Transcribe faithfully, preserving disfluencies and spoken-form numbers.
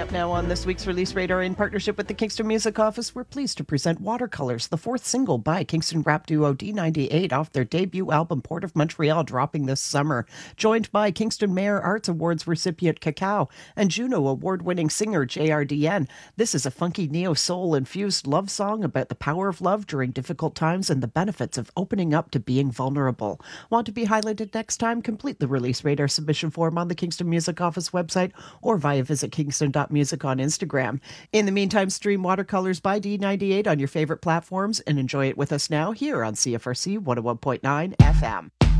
up now on this week's Release Radar in partnership with the Kingston Music Office, we're pleased to present Watercolors, the fourth single by Kingston rap duo D ninety-eight off their debut album Port of Montreal, dropping this summer. Joined by Kingston Mayor Arts Awards recipient Cacao and Juno award-winning singer J R D N, this is a funky neo-soul-infused love song about the power of love during difficult times and the benefits of opening up to being vulnerable. Want to be highlighted next time? Complete the Release Radar submission form on the Kingston Music Office website or via visit kingston dot music on Instagram. In the meantime, stream Watercolors by D ninety-eight on your favorite platforms and enjoy it with us now here on C F R C one oh one point nine F M.